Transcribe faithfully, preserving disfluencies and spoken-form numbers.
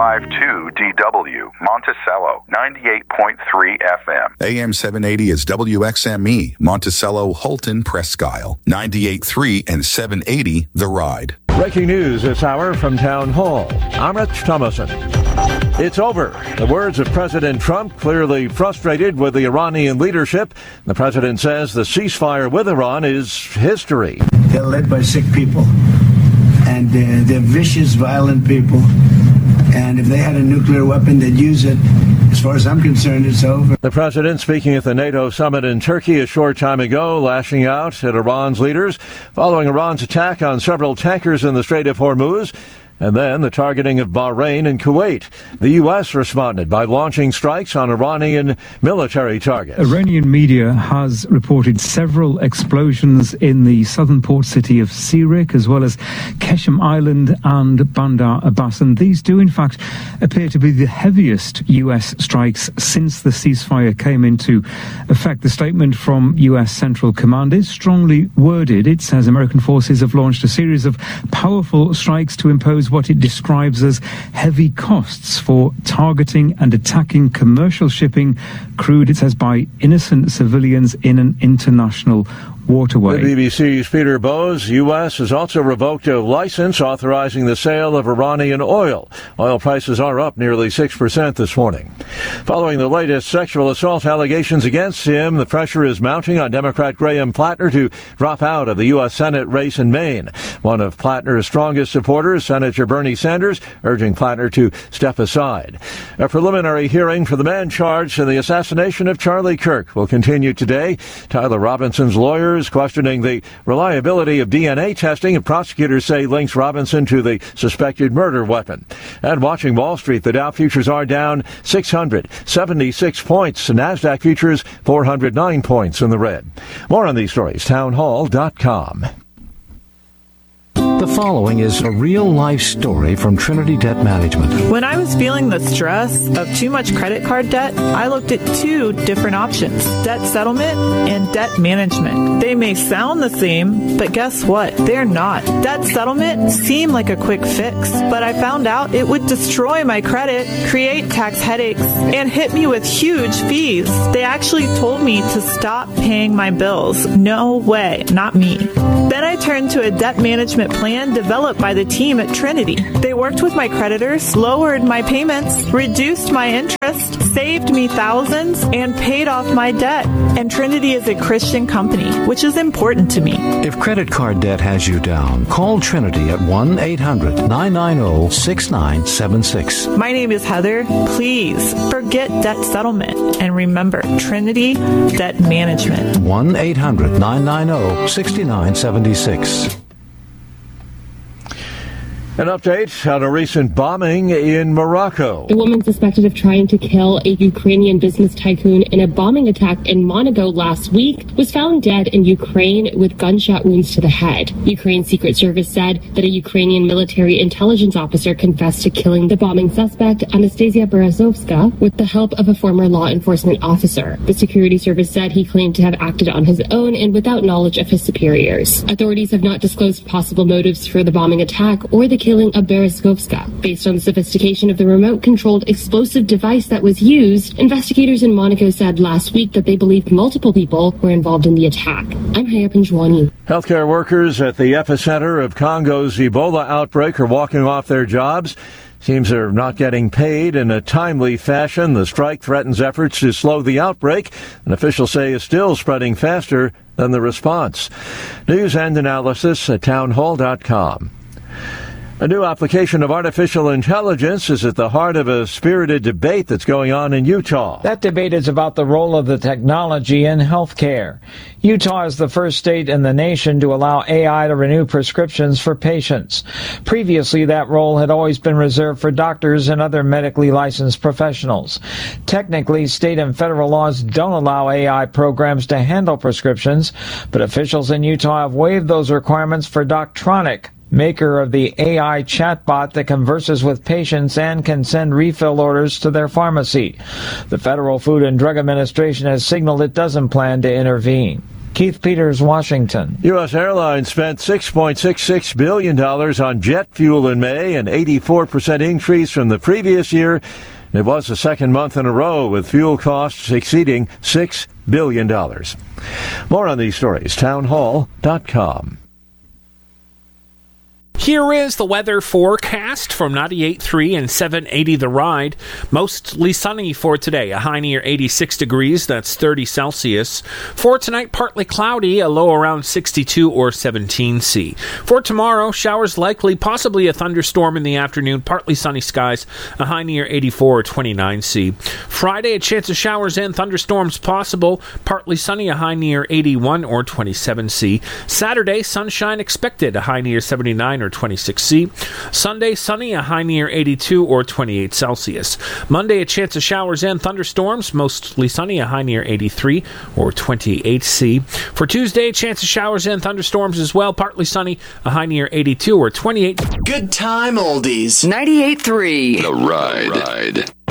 five two D W, Monticello, ninety-eight point three F M. A M seven eighty is W X M E, Monticello, Holton, Presque Isle, ninety-eight point three and seven eighty The Ride. Breaking news this hour from Town Hall. I'm Rich Thomason. It's over. The words of President Trump, clearly frustrated with the Iranian leadership. The president says the ceasefire with Iran is history. They're led by sick people, and uh, they're vicious, violent people. And if they had a nuclear weapon, they'd use it. As far as I'm concerned, it's over. The president speaking at the NATO summit in Turkey a short time ago, lashing out at Iran's leaders following Iran's attack on several tankers in the Strait of Hormuz. And then the targeting of Bahrain and Kuwait. The U S responded by launching strikes on Iranian military targets. Iranian media has reported several explosions in the southern port city of Sirik, as well as Keshem Island and Bandar Abbas. And these do, in fact, appear to be the heaviest U S strikes since the ceasefire came into effect. The statement from U S Central Command is strongly worded. It says American forces have launched a series of powerful strikes to impose what it describes as heavy costs for targeting and attacking commercial shipping, crude, it says, by innocent civilians in an international waterway. The B B C's Peter Bowes. U S has also revoked a license authorizing the sale of Iranian oil. Oil prices are up nearly six percent this morning. Following the latest sexual assault allegations against him, the pressure is mounting on Democrat Graham Plattner to drop out of the U S Senate race in Maine. One of Plattner's strongest supporters, Senator Bernie Sanders, urging Plattner to step aside. A preliminary hearing for the man charged in the assassination of Charlie Kirk will continue today. Tyler Robinson's lawyers questioning the reliability of D N A testing, and prosecutors say links Robinson to the suspected murder weapon. And watching Wall Street, the Dow futures are down six hundred seventy-six points. The NASDAQ futures four hundred nine points in the red. More on these stories, townhall dot com. The following is a real-life story from Trinity Debt Management. When I was feeling the stress of too much credit card debt, I looked at two different options, debt settlement and debt management. They may sound the same, but guess what? They're not. Debt settlement seemed like a quick fix, but I found out it would destroy my credit, create tax headaches, and hit me with huge fees. They actually told me to stop paying my bills. No way, not me. Then I turned to a debt management plan developed by the team at Trinity. They worked with my creditors, lowered my payments, reduced my interest, saved me thousands, and paid off my debt. And Trinity is a Christian company, which is important to me. If credit card debt has you down, call Trinity at one eight hundred nine nine zero six nine seven six. My name is Heather. Please forget debt settlement and remember Trinity Debt Management. one eight hundred nine nine zero six nine seven six. An update on a recent bombing in Morocco. The woman suspected of trying to kill a Ukrainian business tycoon in a bombing attack in Monaco last week was found dead in Ukraine with gunshot wounds to the head. Ukraine's Secret Service said that a Ukrainian military intelligence officer confessed to killing the bombing suspect, Anastasia Berezovska, with the help of a former law enforcement officer. The security service said he claimed to have acted on his own and without knowledge of his superiors. Authorities have not disclosed possible motives for the bombing attack or the killing of Berezovska. Based on the sophistication of the remote-controlled explosive device that was used, investigators in Monaco said last week that they believed multiple people were involved in the attack. I'm Haya Pinjwani. Healthcare workers at the epicenter of Congo's Ebola outbreak are walking off their jobs. Teams are not getting paid in a timely fashion. The strike threatens efforts to slow the outbreak, and officials say is still spreading faster than the response. News and analysis at townhall dot com. A new application of artificial intelligence is at the heart of a spirited debate that's going on in Utah. That debate is about the role of the technology in healthcare. Utah is the first state in the nation to allow A I to renew prescriptions for patients. Previously, that role had always been reserved for doctors and other medically licensed professionals. Technically, state and federal laws don't allow A I programs to handle prescriptions, but officials in Utah have waived those requirements for Doctronic, maker of the A I chatbot that converses with patients and can send refill orders to their pharmacy. The Federal Food and Drug Administration has signaled it doesn't plan to intervene. Keith Peters, Washington. U S Airlines spent six point six six billion dollars on jet fuel in May, an eighty-four percent increase from the previous year. It was the second month in a row with fuel costs exceeding six billion dollars. More on these stories, townhall dot com. Here is the weather forecast from ninety-eight point three and seven eighty The Ride. Mostly sunny for today, a high near eighty-six degrees, that's thirty Celsius. For tonight, partly cloudy, a low around sixty-two or seventeen C. For tomorrow, showers likely, possibly a thunderstorm in the afternoon, partly sunny skies, a high near eighty-four or twenty-nine C. Friday, a chance of showers and thunderstorms possible, partly sunny, a high near eighty-one or twenty-seven C. Saturday, sunshine expected, a high near seventy-nine or twenty-six C. Sunday, sunny, a high near eighty-two or twenty-eight Celsius. Monday, a chance of showers and thunderstorms, mostly sunny, a high near eighty-three or twenty-eight C. For Tuesday, a chance of showers and thunderstorms as well, partly sunny, a high near eighty-two or twenty-eight. Good time oldies. ninety-eight point three. The Ride. The Ride.